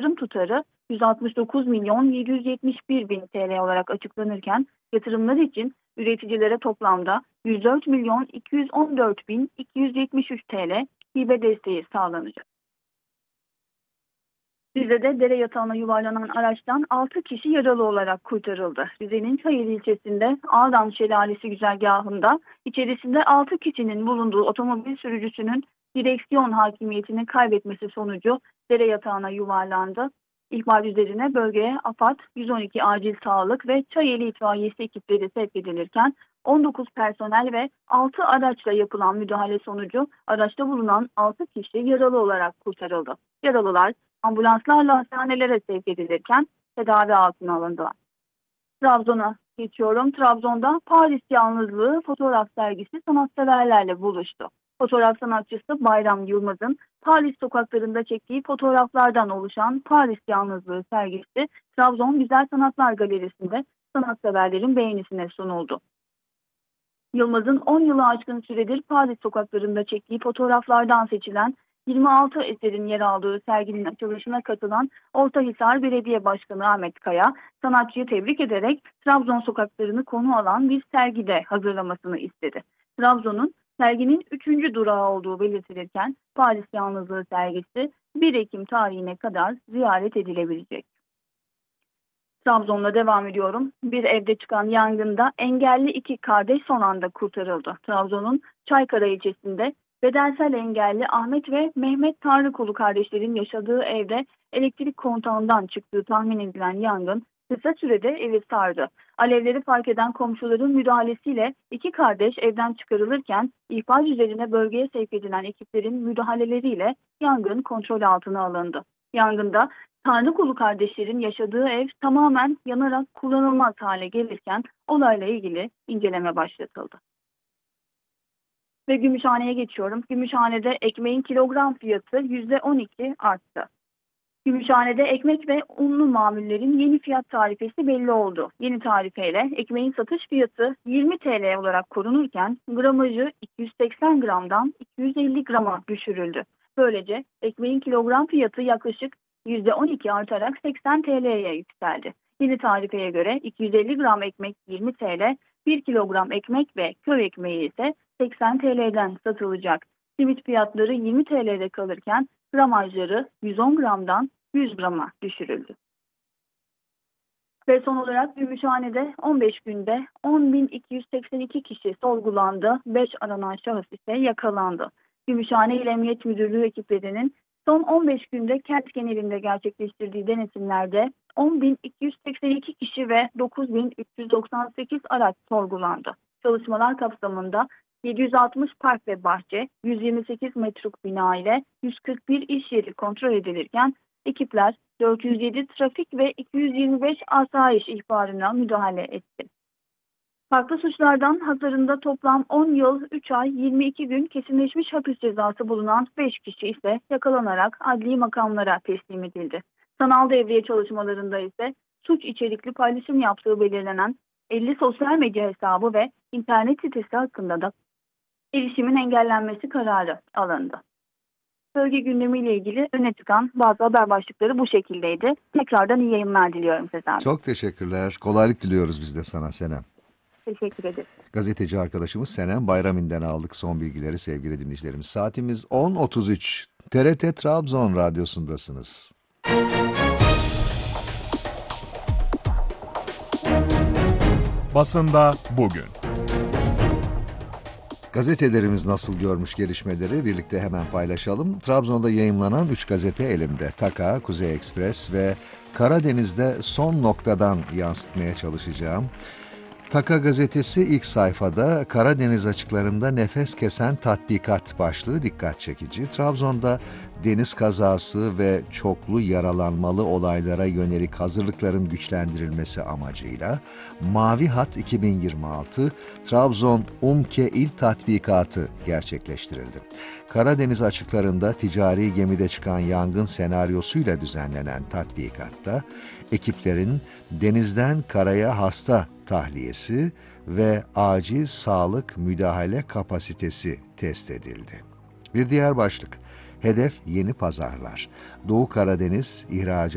yatırım tutarı 169 milyon 771 bin TL olarak açıklanırken yatırımlar için üreticilere toplamda 104 milyon 214 bin 273 TL hibe desteği sağlanacak. Rize'de dere yatağına yuvarlanan araçtan 6 kişi yaralı olarak kurtarıldı. Rize'nin Çayeli ilçesinde Ağdan Şelalesi güzergahında içerisinde 6 kişinin bulunduğu otomobil sürücüsünün direksiyon hakimiyetini kaybetmesi sonucu dere yatağına yuvarlandı. İhbar üzerine bölgeye AFAD, 112 Acil Sağlık ve Çayeli İtfaiyesi ekipleri sevk edilirken 19 personel ve 6 araçla yapılan müdahale sonucu araçta bulunan 6 kişi yaralı olarak kurtarıldı. Yaralılar ambulanslarla hastanelere sevk edilirken tedavi altına alındılar. Trabzon'a geçiyorum. Trabzon'da Paris Yalnızlığı fotoğraf sergisi sanatseverlerle buluştu. Fotoğraf sanatçısı Bayram Yılmaz'ın Paris sokaklarında çektiği fotoğraflardan oluşan Paris Yalnızlığı sergisi Trabzon Güzel Sanatlar Galerisi'nde sanatseverlerin beğenisine sunuldu. Yılmaz'ın 10 yılı aşkın süredir Paris sokaklarında çektiği fotoğraflardan seçilen 26 eserin yer aldığı serginin açılışına katılan Ortahisar Belediye Başkanı Ahmet Kaya, sanatçıyı tebrik ederek Trabzon sokaklarını konu alan bir sergide hazırlamasını istedi. Trabzon'un serginin 3. durağı olduğu belirtilirken Paris Yalnızlığı sergisi 1 Ekim tarihine kadar ziyaret edilebilecek. Trabzon'la devam ediyorum. Bir evde çıkan yangında engelli 2 kardeş son anda kurtarıldı. Trabzon'un Çaykara ilçesinde bedensel engelli Ahmet ve Mehmet Tanrıkulu kardeşlerin yaşadığı evde elektrik kontağından çıktığı tahmin edilen yangın kısa sürede evi sardı. Alevleri fark eden komşuların müdahalesiyle 2 kardeş evden çıkarılırken ihbar üzerine bölgeye sevk edilen ekiplerin müdahaleleriyle yangın kontrol altına alındı. Yangında Tanrıkulu kardeşlerin yaşadığı ev tamamen yanarak kullanılmaz hale gelirken olayla ilgili inceleme başlatıldı. Ve Gümüşhane'ye geçiyorum. Gümüşhane'de ekmeğin kilogram fiyatı %12 arttı. Gümüşhane'de ekmek ve unlu mamullerin yeni fiyat tarifesi belli oldu. Yeni tarifeyle ekmeğin satış fiyatı 20 TL olarak korunurken gramajı 280 gramdan 250 grama düşürüldü. Böylece ekmeğin kilogram fiyatı yaklaşık %12 artarak 80 TL'ye yükseldi. Yeni tarifeye göre 250 gram ekmek 20 TL, 1 kilogram ekmek ve köy ekmeği ise 80 TL'den satılacak. Simit fiyatları 20 TL'de kalırken gramajları 110 gramdan 100 grama düşürüldü. Ve son olarak Gümüşhane'de 15 günde 10.282 kişi sorgulandı, 5 aranan şahıs ise yakalandı. Gümüşhane İl Emniyet Müdürlüğü ekiplerinin son 15 günde kent genelinde gerçekleştirdiği denetimlerde 10.282 kişi ve 9.398 araç sorgulandı. Çalışmalar kapsamında 760 park ve bahçe, 128 metruk bina ile 141 iş yeri kontrol edilirken ekipler 407 trafik ve 225 asayiş ihbarına müdahale etti. Farklı suçlardan hasarında toplam 10 yıl, 3 ay, 22 gün kesinleşmiş hapis cezası bulunan 5 kişi ise yakalanarak adli makamlara teslim edildi. Sanal devriye çalışmalarında ise suç içerikli paylaşım yaptığı belirlenen 50 sosyal medya hesabı ve internet sitesi hakkında da erişimin engellenmesi kararı alındı. Bölge gündemiyle ilgili öne çıkan bazı haber başlıkları bu şekildeydi. Tekrardan iyi yayınlar diliyorum Sezen. Çok teşekkürler. Kolaylık diliyoruz biz de sana Senem. Teşekkür ederim. Gazeteci arkadaşımız Senem Bayramin'den aldık son bilgileri sevgili dinleyicilerimiz. Saatimiz 10.33. TRT Trabzon Radyosu'ndasınız. Basında bugün. Gazetelerimiz nasıl görmüş gelişmeleri birlikte hemen paylaşalım. Trabzon'da yayımlanan 3 gazete elimde. Taka, Kuzey Ekspres ve Karadeniz'de son noktadan yansıtmaya çalışacağım. Taka gazetesi ilk sayfada Karadeniz açıklarında nefes kesen tatbikat başlığı dikkat çekici. Trabzon'da deniz kazası ve çoklu yaralanmalı olaylara yönelik hazırlıkların güçlendirilmesi amacıyla Mavi Hat 2026 Trabzon Umke İl Tatbikatı gerçekleştirildi. Karadeniz açıklarında ticari gemide çıkan yangın senaryosuyla düzenlenen tatbikatta ekiplerin denizden karaya hasta tahliyesi ve acil sağlık müdahale kapasitesi test edildi. Bir diğer başlık, hedef yeni pazarlar. Doğu Karadeniz ihracat